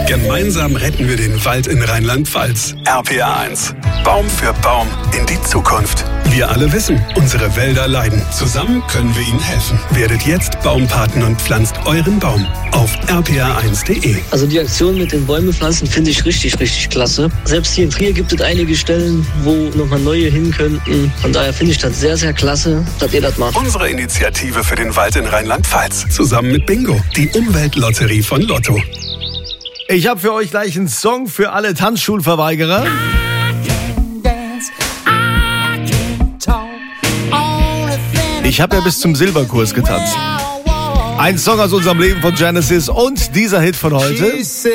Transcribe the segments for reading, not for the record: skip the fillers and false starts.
Gemeinsam retten wir den Wald in Rheinland-Pfalz. RPA1. Baum für Baum in die Zukunft. Wir alle wissen, unsere Wälder leiden. Zusammen können wir ihnen helfen. Werdet jetzt Baumpaten und pflanzt euren Baum auf rpa1.de. Also die Aktion mit den Bäume pflanzen finde ich richtig klasse. Selbst hier in Trier gibt es einige Stellen, wo nochmal neue hin könnten. Von daher finde ich das sehr, sehr klasse, dass ihr das macht. Unsere Initiative für den Wald in Rheinland-Pfalz. Zusammen mit Bingo, die Umweltlotterie von Lotto. Ich habe für euch gleich einen Song für alle Tanzschulverweigerer. Ich habe ja bis zum Silberkurs getanzt. Ein Song aus unserem Leben von Genesis und dieser Hit von heute.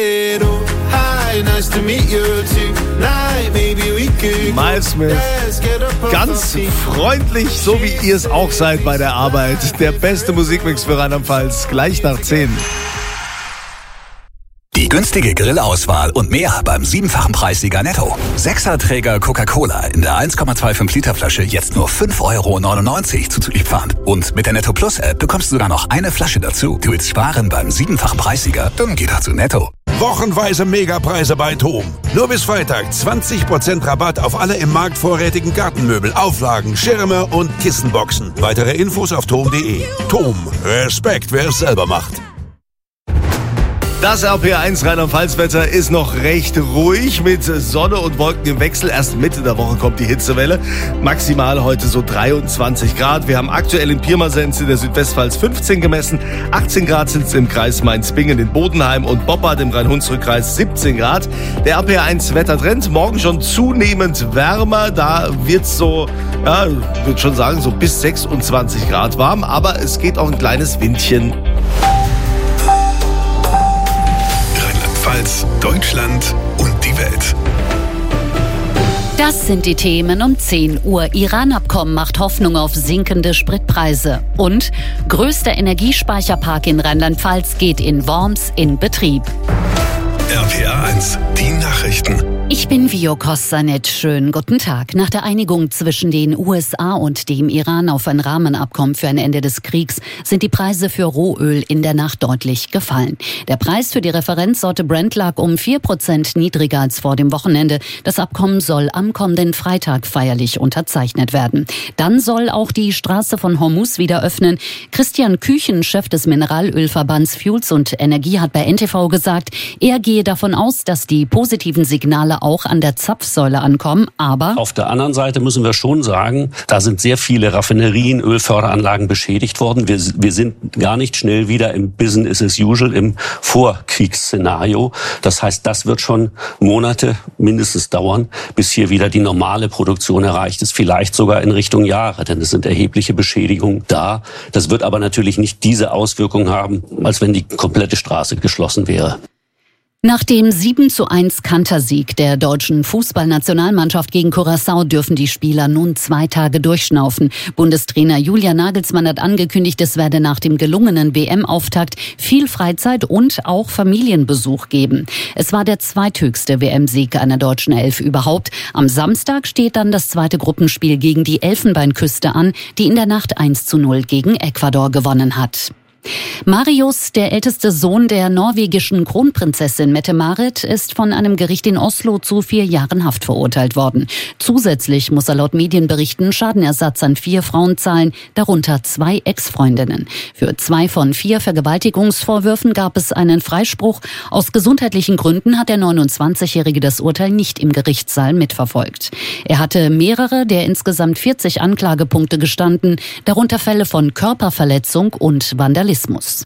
Miles Smith. Ganz freundlich, so wie ihr es auch seid bei der Arbeit. Der beste Musikmix für Rheinland-Pfalz. Gleich nach 10. Die günstige Grillauswahl und mehr beim 7-fachen Preissieger Netto. 6er-Träger Coca-Cola in der 1,25 Liter Flasche jetzt nur 5,99 € zuzüglich Pfand. Und mit der Netto Plus App bekommst du sogar noch eine Flasche dazu. Du willst sparen beim 7-fachen Preissieger? Dann geh doch zu Netto. Wochenweise Megapreise bei TOM. Nur bis Freitag 20% Rabatt auf alle im Markt vorrätigen Gartenmöbel, Auflagen, Schirme und Kissenboxen. Weitere Infos auf tom.de. TOM. Respekt, wer es selber macht. Das RPA1 Rheinland-Pfalz-Wetter ist noch recht ruhig mit Sonne und Wolken im Wechsel. Erst Mitte der Woche kommt die Hitzewelle. Maximal heute so 23 Grad. Wir haben aktuell in Pirmasens in der Südwestpfalz 15 gemessen. 18 Grad sind es im Kreis Mainz-Bingen, in Bodenheim und Boppard im Rhein-Hunsrück-Kreis 17 Grad. Der RPA1 Wettertrend, morgen schon zunehmend wärmer. Da wird's so, ja, ich würde schon sagen, so bis 26 Grad warm. Aber es geht auch ein kleines Windchen. Deutschland und die Welt. Das sind die Themen um 10 Uhr. Iran-Abkommen macht Hoffnung auf sinkende Spritpreise. Und größter Energiespeicherpark in Rheinland-Pfalz geht in Worms in Betrieb. RPA1, die Nachrichten. Ich bin Vio Kostanet. Schönen guten Tag. Nach der Einigung zwischen den USA und dem Iran auf ein Rahmenabkommen für ein Ende des Kriegs sind die Preise für Rohöl in der Nacht deutlich gefallen. Der Preis für die Referenzsorte Brent lag um 4% niedriger als vor dem Wochenende. Das Abkommen soll am kommenden Freitag feierlich unterzeichnet werden. Dann soll auch die Straße von Hormuz wieder öffnen. Christian Küchen, Chef des Mineralölverbands Fuels und Energie, hat bei NTV gesagt, er gehe davon aus, dass die positiven Signale auch an der Zapfsäule ankommen, aber auf der anderen Seite müssen wir schon sagen, da sind sehr viele Raffinerien, Ölförderanlagen beschädigt worden. Wir sind gar nicht schnell wieder im Business as usual, im Vorkriegsszenario. Das heißt, das wird schon Monate mindestens dauern, bis hier wieder die normale Produktion erreicht ist, vielleicht sogar in Richtung Jahre, denn es sind erhebliche Beschädigungen da. Das wird aber natürlich nicht diese Auswirkungen haben, als wenn die komplette Straße geschlossen wäre. Nach dem 7:1 Kantersieg der deutschen Fußballnationalmannschaft gegen Curaçao dürfen die Spieler nun 2 Tage durchschnaufen. Bundestrainer Julian Nagelsmann hat angekündigt, es werde nach dem gelungenen WM-Auftakt viel Freizeit und auch Familienbesuch geben. Es war der zweithöchste WM-Sieg einer deutschen Elf überhaupt. Am Samstag steht dann das zweite Gruppenspiel gegen die Elfenbeinküste an, die in der Nacht 1:0 gegen Ecuador gewonnen hat. Marius, der älteste Sohn der norwegischen Kronprinzessin Mette-Marit, ist von einem Gericht in Oslo zu 4 Jahren Haft verurteilt worden. Zusätzlich muss er laut Medienberichten Schadenersatz an 4 Frauen zahlen, darunter 2 Ex-Freundinnen. Für 2 von 4 Vergewaltigungsvorwürfen gab es einen Freispruch. Aus gesundheitlichen Gründen hat der 29-Jährige das Urteil nicht im Gerichtssaal mitverfolgt. Er hatte mehrere der insgesamt 40 Anklagepunkte gestanden, darunter Fälle von Körperverletzung und Vandalismus.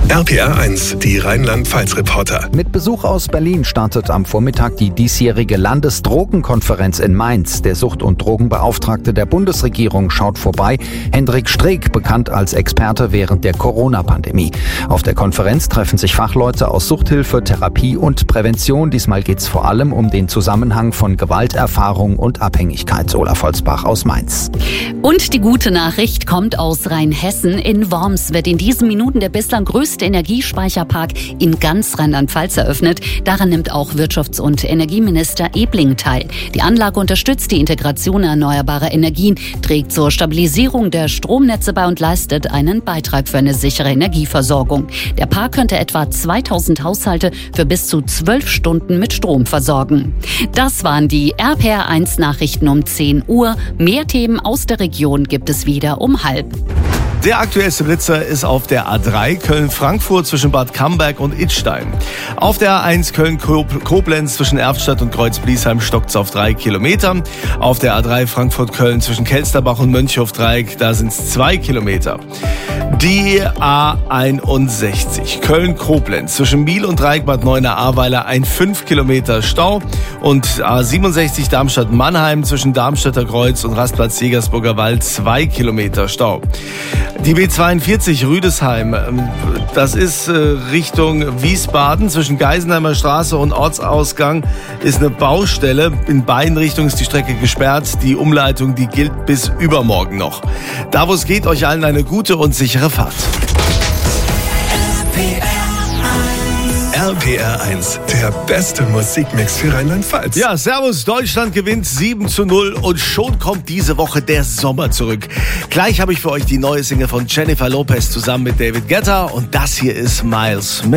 RPA1, die Rheinland-Pfalz-Reporter. Mit Besuch aus Berlin startet am Vormittag die diesjährige Landesdrogenkonferenz in Mainz. Der Sucht- und Drogenbeauftragte der Bundesregierung schaut vorbei. Hendrik Streeck, bekannt als Experte während der Corona-Pandemie. Auf der Konferenz treffen sich Fachleute aus Suchthilfe, Therapie und Prävention. Diesmal geht es vor allem um den Zusammenhang von Gewalterfahrung und Abhängigkeit. Olaf Holzbach aus Mainz. Und die gute Nachricht kommt aus Rheinhessen. In Worms wird in diesen Minuten der bislang größte Energiespeicherpark in ganz Rheinland-Pfalz eröffnet. Daran nimmt auch Wirtschafts- und Energieminister Ebling teil. Die Anlage unterstützt die Integration erneuerbarer Energien, trägt zur Stabilisierung der Stromnetze bei und leistet einen Beitrag für eine sichere Energieversorgung. Der Park könnte etwa 2000 Haushalte für bis zu 12 Stunden mit Strom versorgen. Das waren die RPR1 Nachrichten um 10 Uhr. Mehr Themen aus der Region gibt es wieder um 12:30. Der aktuellste Blitzer ist auf der A3 Köln-Frankfurt zwischen Bad Camberg und Idstein. Auf der A1 Köln-Koblenz zwischen Erftstadt und Kreuz-Bliesheim stockt es auf 3 Kilometer. Auf der A3 Frankfurt-Köln zwischen Kelsterbach und Mönchhof-Dreieck, da sind es 2 Kilometer. Die A61 Köln-Koblenz zwischen Miel und Dreieck-Bad Neuenahr-Ahrweiler ein 5 Kilometer Stau. Und A67 Darmstadt-Mannheim zwischen Darmstädter Kreuz und Rastplatz Jägersburger Wald 2 Kilometer Stau. Die B42 Rüdesheim, das ist Richtung Wiesbaden. Zwischen Geisenheimer Straße und Ortsausgang ist eine Baustelle. In beiden Richtungen ist die Strecke gesperrt. Die Umleitung, die gilt bis übermorgen noch. Da, wo es geht, euch allen eine gute und sichere Fahrt. RPR1, der beste Musikmix für Rheinland-Pfalz. Ja, servus, Deutschland gewinnt 7:0 und schon kommt diese Woche der Sommer zurück. Gleich habe ich für euch die neue Single von Jennifer Lopez zusammen mit David Guetta und das hier ist Miles Smith.